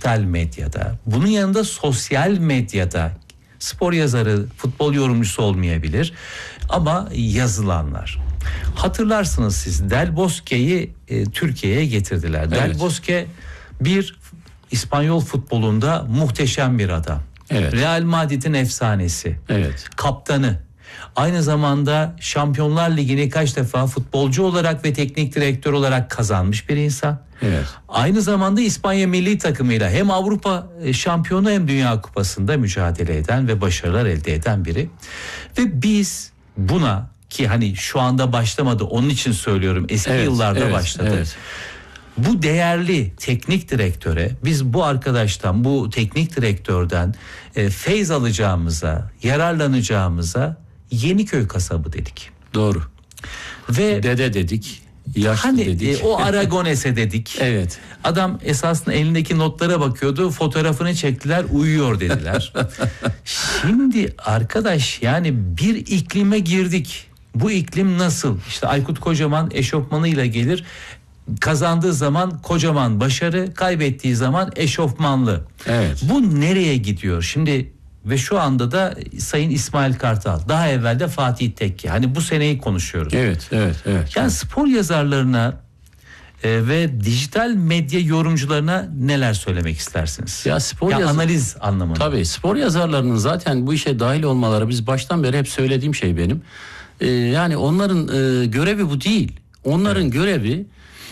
dijital medyada, bunun yanında sosyal medyada spor yazarı, futbol yorumcusu olmayabilir ama yazılanlar. Hatırlarsınız siz, Del Bosque'yi Türkiye'ye getirdiler. Evet. Del Bosque bir İspanyol futbolunda muhteşem bir adam. Evet. Real Madrid'in efsanesi. Evet. Kaptanı. Aynı zamanda Şampiyonlar Ligi'ni kaç defa futbolcu olarak ve teknik direktör olarak kazanmış bir insan. Evet. Aynı zamanda İspanya milli takımıyla hem Avrupa şampiyonu hem Dünya Kupası'nda mücadele eden ve başarılar elde eden biri. Ve biz buna, ki hani şu anda başlamadı, onun için söylüyorum, eski yıllarda başladı. Evet. Bu değerli teknik direktöre biz bu arkadaştan, bu teknik direktörden feyz alacağımıza, yararlanacağımıza Yeniköy kasabı dedik. Doğru. Ve dede dedik, yaşlı dedik. O Aragones'e dedik. Evet. Adam esasında elindeki notlara bakıyordu, fotoğrafını çektiler, uyuyor dediler. Şimdi arkadaş, yani bir iklime girdik. Bu iklim nasıl? İşte Aykut Kocaman eşofmanıyla gelir. Kazandığı zaman kocaman başarı, kaybettiği zaman eşofmanlı. Evet. Bu nereye gidiyor? Şimdi ve şu anda da Sayın İsmail Kartal, daha evvel de Fatih Tekke. Hani bu seneyi konuşuyoruz. Evet. Yani spor yazarlarına ve dijital medya yorumcularına neler söylemek istersiniz? Ya analiz anlamında. Tabii spor yazarlarının zaten bu işe dahil olmaları, biz baştan beri hep söylediğim şey benim. Yani onların görevi bu değil. Onların görevi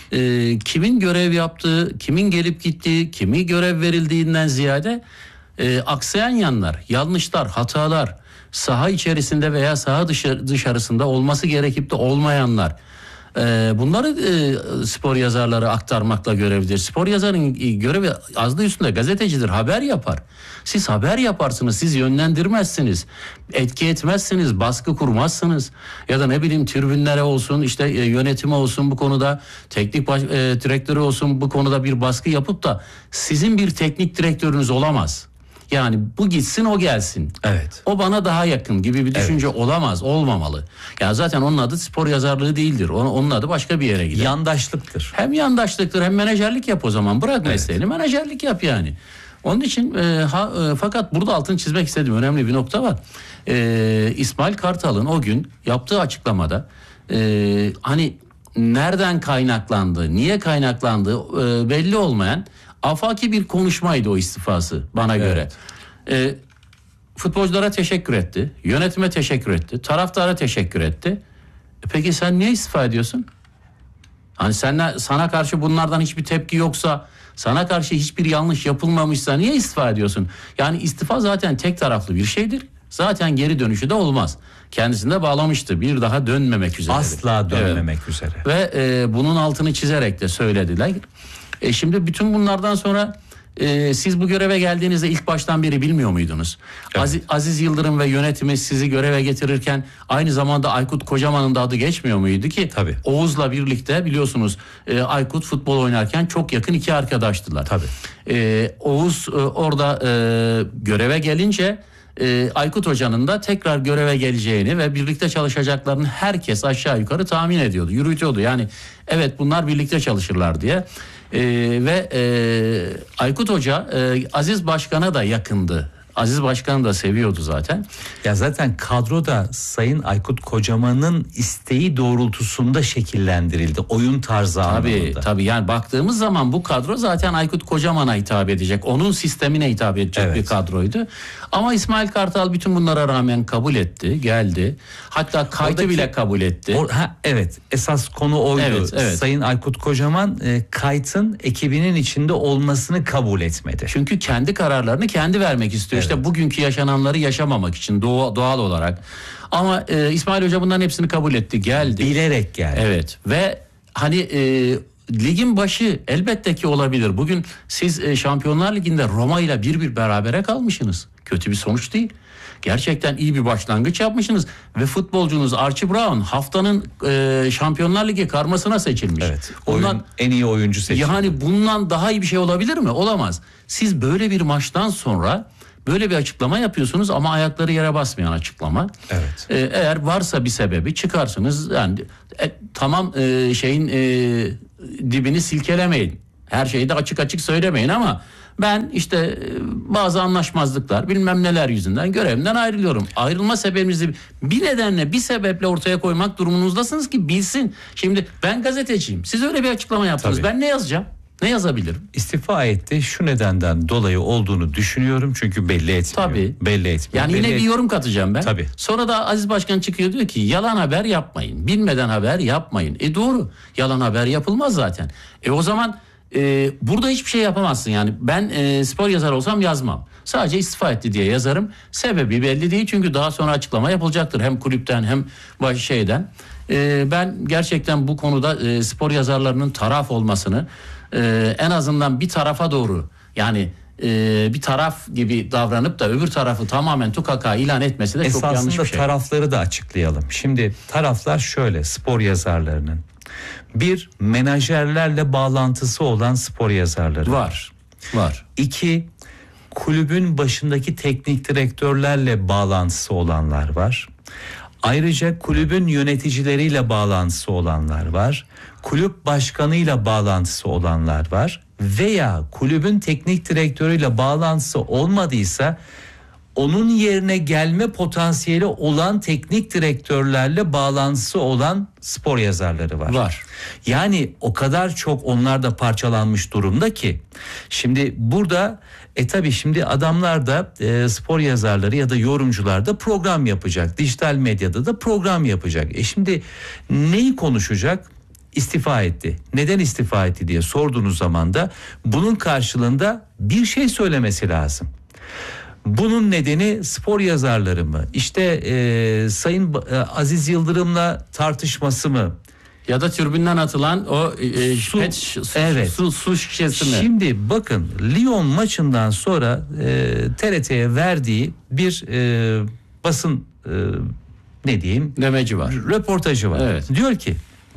kimin görev yaptığı, kimin gelip gittiği, kimi görev verildiğinden ziyade aksayan yanlar, yanlışlar, hatalar, saha içerisinde veya saha dışarısında olması gerekip de olmayanlar. Bunları spor yazarları aktarmakla görevlidir. Spor yazarının görevi adı üstünde gazetecidir, haber yapar. Siz haber yaparsınız, siz yönlendirmezsiniz, etki etmezsiniz, baskı kurmazsınız. Ya da ne bileyim tribünlere olsun, işte yönetime olsun bu konuda, teknik direktörü olsun bu konuda bir baskı yapıp da sizin bir teknik direktörünüz olamaz. Yani bu gitsin o gelsin. Evet. O bana daha yakın gibi bir düşünce olamaz, olmamalı. Ya zaten onun adı spor yazarlığı değildir. Onun adı başka bir yere gider. Yandaşlıktır. Hem yandaşlıktır hem menajerlik yap o zaman. Bırak mesleğini, menajerlik yap yani. Onun için fakat burada altını çizmek istediğim önemli bir nokta var. İsmail Kartal'ın o gün yaptığı açıklamada hani nereden kaynaklandığı, niye kaynaklandığı belli olmayan afaki bir konuşmaydı o istifası bana göre. Futbolculara teşekkür etti, yönetime teşekkür etti, taraftara teşekkür etti. Peki sen niye istifa ediyorsun? Hani sana karşı bunlardan hiçbir tepki yoksa, sana karşı hiçbir yanlış yapılmamışsa niye istifa ediyorsun? Yani istifa zaten tek taraflı bir şeydir. Zaten geri dönüşü de olmaz. Kendisini de bağlamıştı. Bir daha dönmemek üzere. Asla dönmemek üzere. Ve bunun altını çizerek de söylediler. Şimdi bütün bunlardan sonra siz bu göreve geldiğinizde ilk baştan beri bilmiyor muydunuz? Evet. Aziz Yıldırım ve yönetimi sizi göreve getirirken aynı zamanda Aykut Kocaman'ın da adı geçmiyor muydu ki? Tabii. Oğuz'la birlikte biliyorsunuz Aykut futbol oynarken çok yakın iki arkadaştılar. Tabii. Oğuz orada göreve gelince Aykut Hoca'nın da tekrar göreve geleceğini ve birlikte çalışacaklarını herkes aşağı yukarı tahmin ediyordu, yürütüyordu. Yani evet bunlar birlikte çalışırlar diye. Ve Aykut Hoca Aziz Başkan'a da yakındı. Aziz Başkan'ı da seviyordu zaten. Ya zaten kadroda Sayın Aykut Kocaman'ın isteği doğrultusunda şekillendirildi. Oyun tarzı anlamında. Tabii yani baktığımız zaman bu kadro zaten Aykut Kocaman'a hitap edecek. Onun sistemine hitap edecek bir kadroydu. Ama İsmail Kartal bütün bunlara rağmen kabul etti, geldi. Hatta kaydı bile kabul etti. Esas konu oydu. Evet. Sayın Aykut Kocaman Kayt'ın ekibinin içinde olmasını kabul etmedi. Çünkü kendi kararlarını kendi vermek istiyor. İşte bugünkü yaşananları yaşamamak için doğal olarak. Ama İsmail Hoca bunların hepsini kabul etti, geldi. Bilerek geldi. Evet ve hani ligin başı elbette ki olabilir. Bugün siz Şampiyonlar Ligi'nde Roma ile 1-1 berabere kalmışsınız. Kötü bir sonuç değil. Gerçekten iyi bir başlangıç yapmışsınız. Ve futbolcunuz Archie Brown haftanın Şampiyonlar Ligi karmasına seçilmiş. Evet. Bundan en iyi oyuncu seçildi. Yani bundan daha iyi bir şey olabilir mi? Olamaz. Siz böyle bir maçtan sonra böyle bir açıklama yapıyorsunuz ama ayakları yere basmayan açıklama. Evet. Eğer varsa bir sebebi çıkarsınız. Yani tamam şeyin dibini silkelemeyin. Her şeyi de açık açık söylemeyin ama Ben işte bazı anlaşmazlıklar bilmem neler yüzünden görevimden ayrılıyorum. Ayrılma sebebinizi bir nedenle bir sebeple ortaya koymak durumunuzdansınız ki bilsin. Şimdi ben gazeteciyim. Siz öyle bir açıklama yaptınız. Tabii. Ben ne yazacağım? Ne yazabilirim? İstifa etti. Şu nedenden dolayı olduğunu düşünüyorum. Çünkü belli etmiyor. Tabii. Belli etmiyor. Yani yine bir yorum katacağım ben. Tabii. Sonra da Aziz Başkan çıkıyor diyor ki yalan haber yapmayın. Bilmeden haber yapmayın. Doğru. Yalan haber yapılmaz zaten. O zaman burada hiçbir şey yapamazsın. Yani ben spor yazar olsam yazmam. Sadece istifa etti diye yazarım. Sebebi belli değil çünkü daha sonra açıklama yapılacaktır. Hem kulüpten hem şeyden. Ben gerçekten bu konuda spor yazarlarının taraf olmasını en azından bir tarafa doğru yani bir taraf gibi davranıp da öbür tarafı tamamen tukaka ilan etmesi de çok yanlış bir Esasında şey. tarafları da açıklayalım. Şimdi taraflar şöyle, spor yazarlarının. Bir, menajerlerle bağlantısı olan spor yazarları Var. Var. İki, kulübün başındaki teknik direktörlerle bağlantısı olanlar var. Ayrıca kulübün yöneticileriyle bağlantısı olanlar var. Kulüp başkanıyla bağlantısı olanlar var. Veya kulübün teknik direktörüyle bağlantısı olmadıysa onun yerine gelme potansiyeli olan teknik direktörlerle bağlantısı olan spor yazarları var. Var. Yani o kadar çok onlar da parçalanmış durumda ki. Şimdi burada tabii şimdi adamlar da spor yazarları ya da yorumcular da program yapacak. Dijital medyada da program yapacak. Şimdi neyi konuşacak? İstifa etti. Neden istifa etti diye sorduğunuz zaman da bunun karşılığında bir şey söylemesi lazım. Bunun nedeni spor yazarları mı? İşte Sayın Aziz Yıldırım'la tartışması mı? Ya da türbünden atılan o evet. su şişesi mi? Şimdi bakın Lyon maçından sonra TRT'ye verdiği bir basın ne diyeyim? Demeci var. Röportajı var. Evet. Diyor ki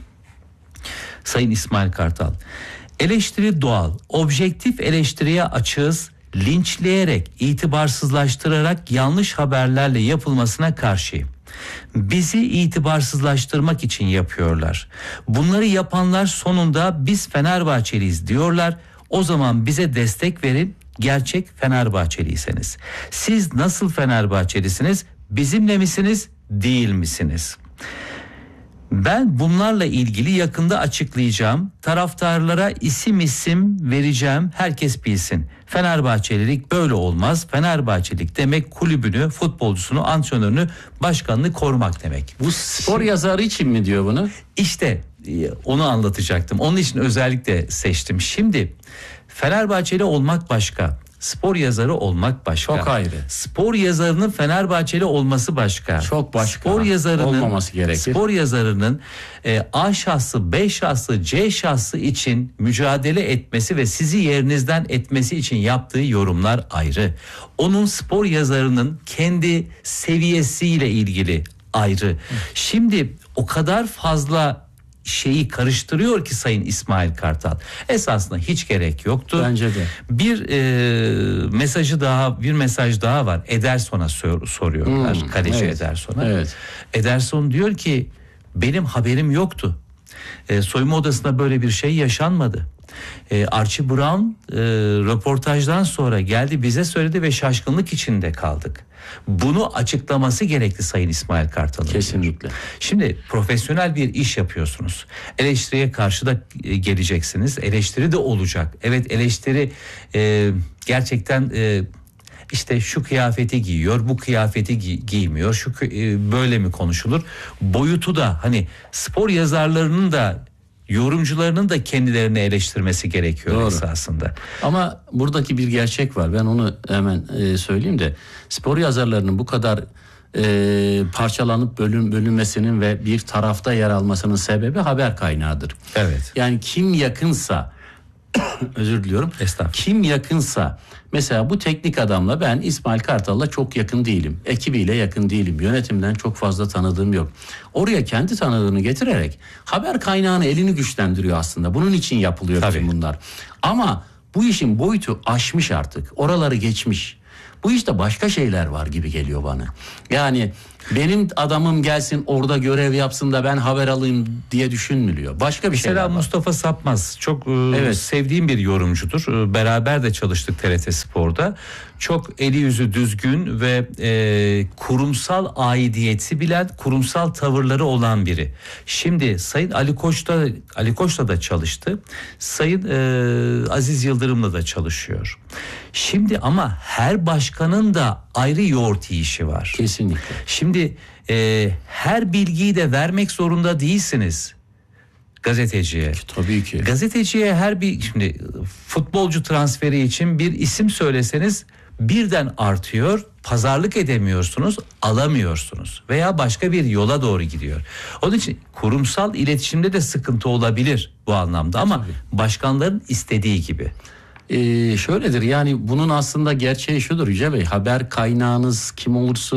Sayın İsmail Kartal, eleştiri doğal, objektif eleştiriye açığız, linçleyerek, itibarsızlaştırarak yanlış haberlerle yapılmasına karşıyım. Bizi itibarsızlaştırmak için yapıyorlar. Bunları yapanlar sonunda biz Fenerbahçeliyiz diyorlar. O zaman bize destek verin, gerçek Fenerbahçeliyseniz. Siz nasıl Fenerbahçelisiniz? Bizimle misiniz, değil misiniz? Ben bunlarla ilgili yakında açıklayacağım. Taraftarlara isim vereceğim. Herkes bilsin. Fenerbahçelilik böyle olmaz. Fenerbahçelik demek kulübünü, futbolcusunu, antrenörünü, başkanını korumak demek. Bu spor yazarı için mi diyor bunu? İşte onu anlatacaktım. Onun için özellikle seçtim. Şimdi Fenerbahçeli olmak başka. Spor yazarı olmak başka. Çok ayrı. Spor yazarının Fenerbahçeli olması başka. Çok başka. Spor yazarının olmaması gerekir. Spor yazarının A şahsı, B şahsı, C şahsı için mücadele etmesi ve sizi yerinizden etmesi için yaptığı yorumlar ayrı. Onun spor yazarının kendi seviyesiyle ilgili ayrı. Şimdi o kadar fazla şeyi karıştırıyor ki Sayın İsmail Kartal. Esasında hiç gerek yoktu. Bence de. Bir mesaj daha var. Ederson'a soruyorlar. Kaleci evet. Ederson'a. Evet. Ederson diyor ki benim haberim yoktu. Soyunma odasında böyle bir şey yaşanmadı. Archie Brown röportajdan sonra geldi bize söyledi ve şaşkınlık içinde kaldık. Bunu açıklaması gerekti Sayın İsmail Kartal'ın. Kesinlikle. Diyor. Şimdi profesyonel bir iş yapıyorsunuz. Eleştiriye karşı da geleceksiniz. Eleştiri de olacak. Evet, eleştiri gerçekten işte şu kıyafeti giyiyor, bu kıyafeti giymiyor. Şu böyle mi konuşulur? Boyutu da hani spor yazarlarının da yorumcularının da kendilerini eleştirmesi gerekiyor. Doğru. Esasında. Ama buradaki bir gerçek var. Ben onu hemen söyleyeyim de spor yazarlarının bu kadar parçalanıp bölünmesinin ve bir tarafta yer almasının sebebi haber kaynağıdır. Evet. Yani kim yakınsa özür diliyorum. Kim yakınsa mesela bu teknik adamla ben İsmail Kartal'la çok yakın değilim. Ekibiyle yakın değilim. Yönetimden çok fazla tanıdığım yok. Oraya kendi tanıdığını getirerek haber kaynağını elini güçlendiriyor aslında. Bunun için yapılıyor bütün bunlar. Ama bu işin boyutu aşmış artık. Oraları geçmiş. Bu işte başka şeyler var gibi geliyor bana. Yani Benim adamım gelsin orada görev yapsın da ben haber alayım diye düşünmüyor. Başka bir şey Mesela var. Mustafa Sapmaz çok Evet. sevdiğim bir yorumcudur. Beraber de çalıştık TRT Spor'da. Çok eli yüzü düzgün ve kurumsal aidiyeti bilen, kurumsal tavırları olan biri. Şimdi Sayın Ali Koç'la da çalıştı. Sayın Aziz Yıldırım'la da çalışıyor. Şimdi ama her başkanın da ayrı yoğurt yiyişi var. Kesinlikle. Şimdi her bilgiyi de vermek zorunda değilsiniz gazeteciye. Tabii ki. Gazeteciye şimdi futbolcu transferi için bir isim söyleseniz birden artıyor, pazarlık edemiyorsunuz, alamıyorsunuz veya başka bir yola doğru gidiyor. Onun için kurumsal iletişimde de sıkıntı olabilir bu anlamda ama Tabii. başkanların istediği gibi. Şöyledir, yani bunun aslında gerçeği şudur Yüce Bey, haber kaynağınız kim olursa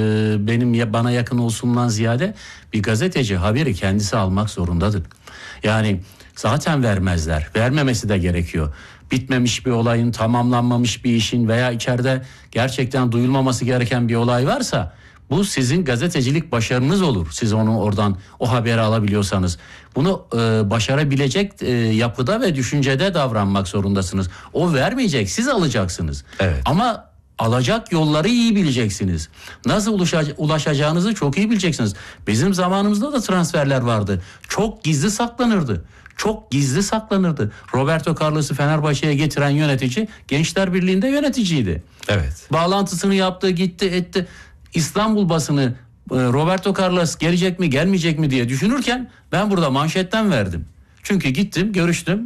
bana yakın olsundan ziyade bir gazeteci haberi kendisi almak zorundadır. Yani zaten vermezler, vermemesi de gerekiyor. Bitmemiş bir olayın, tamamlanmamış bir işin veya içeride gerçekten duyulmaması gereken bir olay varsa bu sizin gazetecilik başarınız olur. Siz onu oradan o haberi alabiliyorsanız. Bunu başarabilecek yapıda ve düşüncede davranmak zorundasınız. O vermeyecek, siz alacaksınız. Evet. Ama alacak yolları iyi bileceksiniz. Nasıl ulaşacağınızı çok iyi bileceksiniz. Bizim zamanımızda da transferler vardı. Çok gizli saklanırdı. Çok gizli saklanırdı. Roberto Carlos'u Fenerbahçe'ye getiren yönetici Gençler Birliği'nde yöneticiydi. Evet. Bağlantısını yaptı, gitti, etti. İstanbul basını Roberto Carlos gelecek mi gelmeyecek mi diye düşünürken ben burada manşetten verdim. Çünkü gittim, görüştüm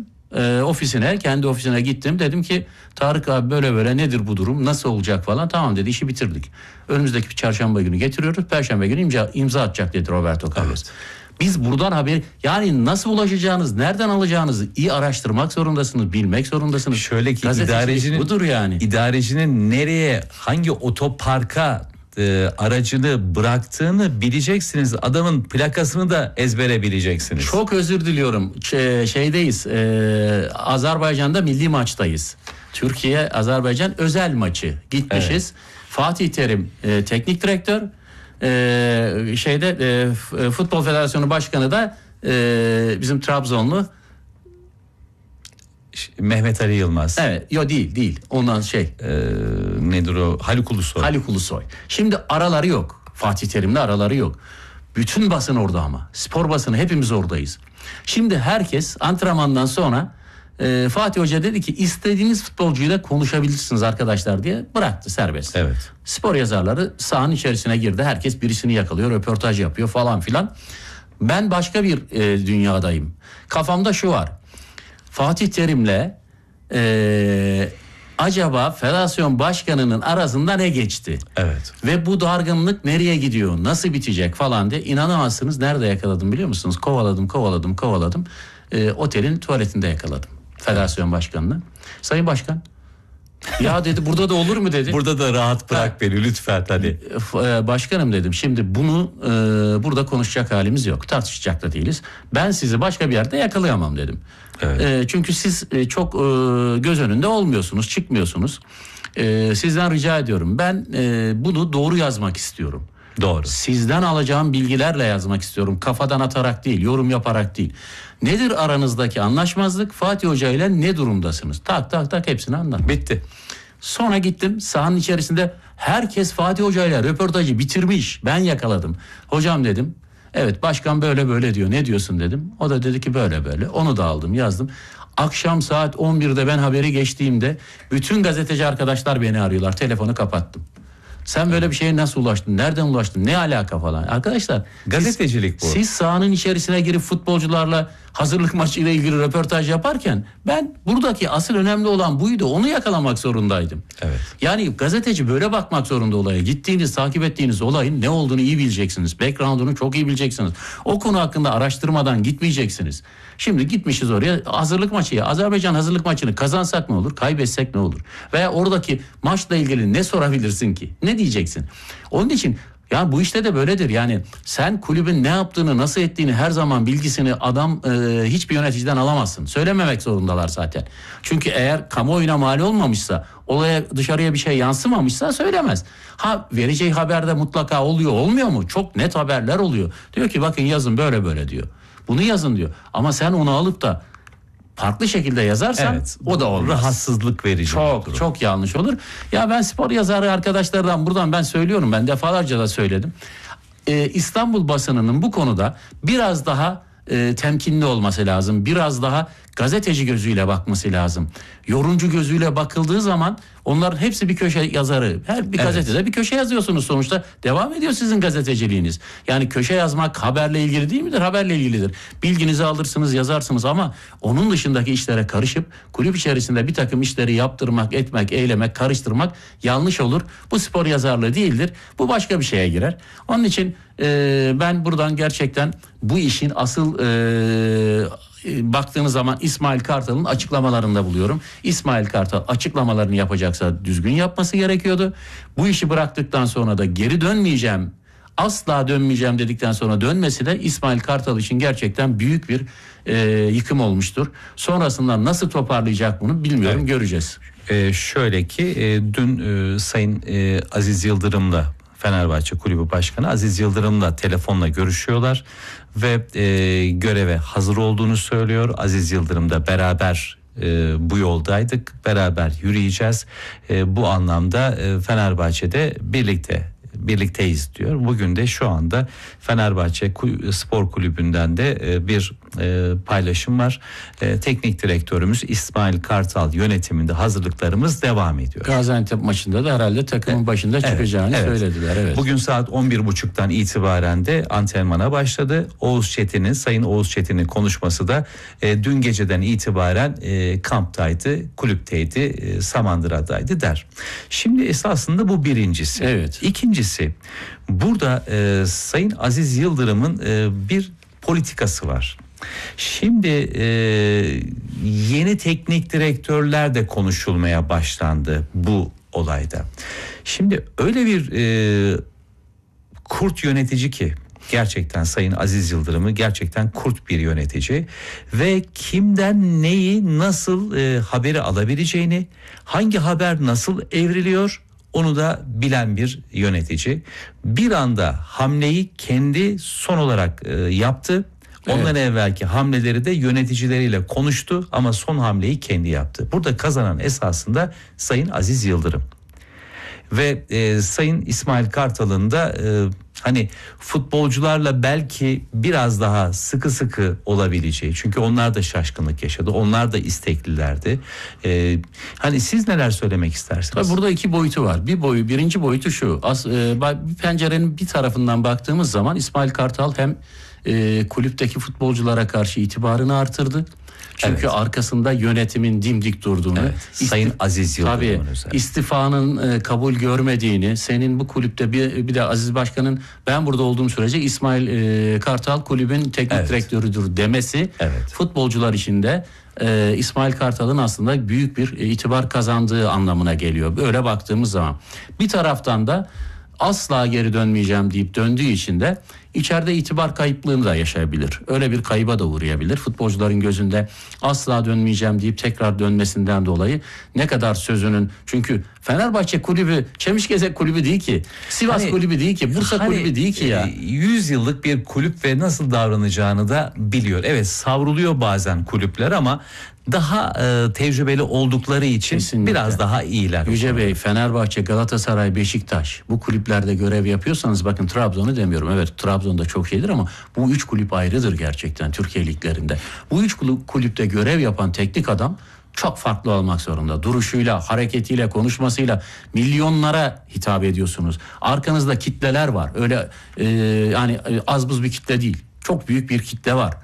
kendi ofisine gittim. Dedim ki Tarık abi böyle böyle nedir bu durum, nasıl olacak falan. Tamam dedi, işi bitirdik. Önümüzdeki bir çarşamba günü getiriyoruz. Perşembe günü imza atacak dedi Roberto Carlos. Evet. Biz buradan haberi, yani nasıl ulaşacağınız, nereden alacağınızı iyi araştırmak zorundasınız, bilmek zorundasınız. Şöyle ki gazetecilik budur yani. İdarecinin nereye, hangi otoparka aracını bıraktığını bileceksiniz. Adamın plakasını da ezbere bileceksiniz. Çok özür diliyorum. Şeydeyiz. Azerbaycan'da milli maçtayız. Türkiye Azerbaycan özel maçı. Gitmişiz. Evet. Fatih Terim teknik direktör. Futbol Federasyonu Başkanı da bizim Trabzonlu Mehmet Ali Yılmaz. Evet, değil. Ondan nedir o? Haluk Ulusoy. Haluk Ulusoy. Şimdi araları yok. Fatih Terim'le araları yok. Bütün basın orada ama. Spor basını hepimiz oradayız. Şimdi herkes antrenmandan sonra Fatih Hoca dedi ki istediğiniz futbolcuyla konuşabilirsiniz arkadaşlar diye bıraktı serbest. Evet. Spor yazarları sahanın içerisine girdi. Herkes birisini yakalıyor, röportaj yapıyor falan filan. Ben başka bir dünyadayım. Kafamda şu var. Fatih Terim'le acaba federasyon başkanının arasında ne geçti? Evet. Ve bu dargınlık nereye gidiyor? Nasıl bitecek falan diye inanamazsınız. Nerede yakaladım biliyor musunuz? Kovaladım. Otelin tuvaletinde yakaladım federasyon başkanını. Sayın Başkan, ya dedi burada da olur mu dedi. Burada da rahat bırak beni lütfen hadi. Başkanım dedim, şimdi bunu burada konuşacak halimiz yok. Tartışacak da değiliz. Ben sizi başka bir yerde yakalayamam dedim. Evet. Çünkü siz çok göz önünde olmuyorsunuz, çıkmıyorsunuz. Sizden rica ediyorum. Ben bunu doğru yazmak istiyorum. Doğru. Sizden alacağım bilgilerle yazmak istiyorum. Kafadan atarak değil, yorum yaparak değil. Nedir aranızdaki anlaşmazlık? Fatih Hoca ile ne durumdasınız? Tak hepsini anlat. Bitti. Sonra gittim sahanın içerisinde herkes Fatih Hoca ile röportajı bitirmiş. Ben yakaladım. Hocam dedim. Evet başkan böyle böyle diyor. Ne diyorsun dedim. O da dedi ki böyle böyle. Onu da aldım, yazdım. Akşam saat 11'de ben haberi geçtiğimde bütün gazeteci arkadaşlar beni arıyorlar. Telefonu kapattım. Sen böyle bir şeye nasıl ulaştın? Nereden ulaştın? Ne alaka falan? Arkadaşlar gazetecilik bu. Siz sahanın içerisine girip futbolcularla hazırlık maçıyla ilgili röportaj yaparken ben buradaki asıl önemli olan buydu. Onu yakalamak zorundaydım. Evet. Yani gazeteci böyle bakmak zorunda olaya. Gittiğiniz, takip ettiğiniz olayın ne olduğunu iyi bileceksiniz. Background'unu çok iyi bileceksiniz. O konu hakkında araştırmadan gitmeyeceksiniz. Şimdi gitmişiz oraya hazırlık maçı. Azerbaycan hazırlık maçını kazansak ne olur, kaybetsek ne olur? Veya oradaki maçla ilgili ne sorabilirsin ki? Ne diyeceksin? Onun için Yani bu işte de böyledir. Yani sen kulübün ne yaptığını, nasıl ettiğini her zaman bilgisini hiçbir yöneticiden alamazsın. Söylememek zorundalar zaten. Çünkü eğer kamuoyuna mal olmamışsa, olaya dışarıya bir şey yansımamışsa söylemez. Vereceği haberde mutlaka oluyor, olmuyor mu? Çok net haberler oluyor. Diyor ki bakın yazın böyle böyle diyor. Bunu yazın diyor. Ama sen onu alıp da farklı şekilde yazarsan o da olmaz. Rahatsızlık verici. Çok yanlış olur. Ya ben spor yazarı arkadaşlardan buradan ben söylüyorum. Ben defalarca da söyledim. İstanbul basınının bu konuda biraz daha temkinli olması lazım. Biraz daha gazeteci gözüyle bakması lazım. Yorumcu gözüyle bakıldığı zaman onların hepsi bir köşe yazarı. Her bir gazetede bir köşe yazıyorsunuz sonuçta. Devam ediyor sizin gazeteciliğiniz. Yani köşe yazmak haberle ilgili değil midir? Haberle ilgilidir. Bilginizi alırsınız, yazarsınız ama onun dışındaki işlere karışıp kulüp içerisinde bir takım işleri yaptırmak, etmek, eylemek, karıştırmak yanlış olur. Bu spor yazarlığı değildir. Bu başka bir şeye girer. Onun için ben buradan gerçekten bu işin asıl baktığınız zaman İsmail Kartal'ın açıklamalarında buluyorum. İsmail Kartal açıklamalarını yapacaksa düzgün yapması gerekiyordu. Bu işi bıraktıktan sonra da geri dönmeyeceğim, asla dönmeyeceğim dedikten sonra dönmesi de İsmail Kartal için gerçekten büyük bir yıkım olmuştur. Sonrasında nasıl toparlayacak bunu bilmiyorum, göreceğiz. Şöyle ki dün Sayın Aziz Yıldırım'la Fenerbahçe Kulübü Başkanı Aziz Yıldırım'la telefonla görüşüyorlar ve göreve hazır olduğunu söylüyor. Aziz Yıldırım'da beraber bu yoldaydık, beraber yürüyeceğiz. Bu anlamda Fenerbahçe'de birlikteyiz diyor. Bugün de şu anda Fenerbahçe Spor Kulübü'nden de bir paylaşım var. Teknik direktörümüz İsmail Kartal yönetiminde hazırlıklarımız devam ediyor. Gaziantep maçında da herhalde takımın başında çıkacağını söylediler. Evet. Bugün saat 11.30'dan itibaren de antrenmana başladı. Sayın Oğuz Çetin'in konuşması da dün geceden itibaren kamptaydı, kulüpteydi, Samandıra'daydı der. Şimdi esasında bu birincisi. Evet. İkincisi, burada Sayın Aziz Yıldırım'ın bir politikası var. Şimdi yeni teknik direktörler de konuşulmaya başlandı bu olayda. Şimdi öyle bir kurt yönetici ki gerçekten Sayın Aziz Yıldırım'ı gerçekten kurt bir yönetici ve kimden neyi nasıl haberi alabileceğini, hangi haber nasıl evriliyor onu da bilen bir yönetici. Bir anda hamleyi kendi son olarak yaptı. Ondan evvelki hamleleri de yöneticileriyle konuştu ama son hamleyi kendi yaptı. Burada kazanan esasında Sayın Aziz Yıldırım. Ve Sayın İsmail Kartal'ın da hani futbolcularla belki biraz daha sıkı olabileceği. Çünkü onlar da şaşkınlık yaşadı. Onlar da isteklilerdi. Hani siz neler söylemek istersiniz? Tabii burada iki boyutu var. Birinci boyutu şu. Bir pencerenin bir tarafından baktığımız zaman İsmail Kartal hem kulüpteki futbolculara karşı itibarını artırdı. Çünkü arkasında yönetimin dimdik durduğunu, Sayın Aziz Yıldırım'ın istifanın kabul görmediğini, senin bu kulüpte bir de Aziz Başkan'ın ben burada olduğum sürece İsmail Kartal kulübün teknik direktörüdür demesi futbolcular için de İsmail Kartal'ın aslında büyük bir itibar kazandığı anlamına geliyor. Böyle baktığımız zaman bir taraftan da asla geri dönmeyeceğim deyip döndüğü için de içeride itibar kayıplığını da yaşayabilir. Öyle bir kayıba da uğrayabilir. Futbolcuların gözünde asla dönmeyeceğim deyip tekrar dönmesinden dolayı ne kadar sözünün, çünkü Fenerbahçe kulübü Çemişgezek kulübü değil ki, Sivas kulübü değil ki, Bursa kulübü değil ki ya. 100 yıllık bir kulüp ve nasıl davranacağını da biliyor. Evet, savruluyor bazen kulüpler ama daha tecrübeli oldukları için kesinlikle biraz daha iyiler. Yüce Bey, Fenerbahçe, Galatasaray, Beşiktaş bu kulüplerde görev yapıyorsanız, bakın Trabzon'u demiyorum. Evet, Trabzon'da çok şeydir ama bu üç kulüp ayrıdır gerçekten Türkiye liglerinde. Bu üç kulüpte görev yapan teknik adam çok farklı olmak zorunda. Duruşuyla, hareketiyle, konuşmasıyla milyonlara hitap ediyorsunuz. Arkanızda kitleler var. Öyle yani az buz bir kitle değil. Çok büyük bir kitle var.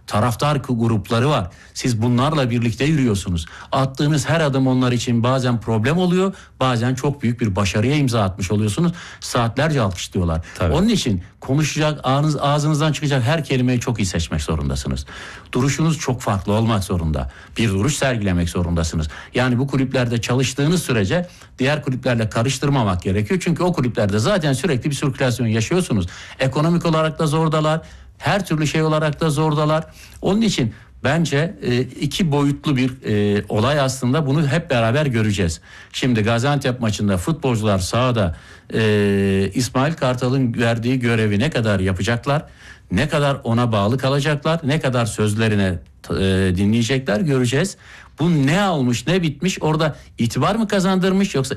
taraftar grupları var. Siz bunlarla birlikte yürüyorsunuz. Attığınız her adım onlar için bazen problem oluyor, bazen çok büyük bir başarıya imza atmış oluyorsunuz. Saatlerce alkışlıyorlar. Tabii. Onun için konuşacak, ağzınızdan çıkacak her kelimeyi çok iyi seçmek zorundasınız. Duruşunuz çok farklı olmak zorunda. Bir duruş sergilemek zorundasınız. Yani bu kulüplerde çalıştığınız sürece diğer kulüplerle karıştırmamak gerekiyor. Çünkü o kulüplerde zaten sürekli bir sirkülasyon yaşıyorsunuz. Ekonomik olarak da zordalar. Her türlü şey olarak da zordalar. Onun için bence iki boyutlu bir olay aslında, bunu hep beraber göreceğiz. Şimdi Gaziantep maçında futbolcular sahada İsmail Kartal'ın verdiği görevi ne kadar yapacaklar, ne kadar ona bağlı kalacaklar, ne kadar sözlerine dinleyecekler, göreceğiz. Bu ne almış ne bitmiş, orada itibar mı kazandırmış yoksa